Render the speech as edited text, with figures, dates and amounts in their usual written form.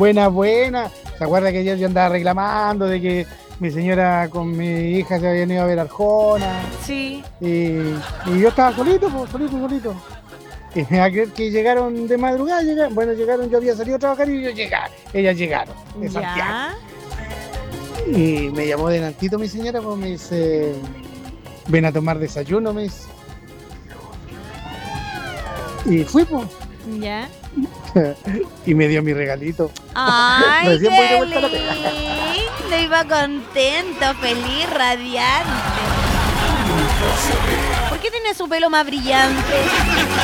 Buena. ¿Se acuerda que ayer yo andaba reclamando de que mi señora con mi hija se habían ido a ver Arjona? Sí. Y yo estaba solito. Y me va a creer que llegaron de madrugada, llegaron, yo había salido a trabajar y ellas llegaron de Santiago. Ya. Y me llamó delantito mi señora, pues me dice, ven a tomar desayuno, me dice. Y fui, pues. Ya. Y me dio mi regalito. Ay, Recién voy de qué vuelta a la pega. lindo. Iba contento, feliz, radiante. ¿Por qué tiene su pelo más brillante?